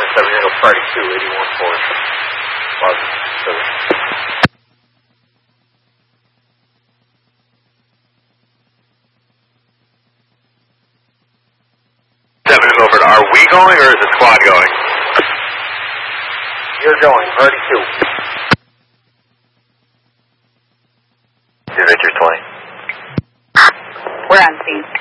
7 Eagle Party 2, 81-4. Positive. 7 over to, are we going or is the squad going? You're going, Party 2. Victor 20. We're on scene.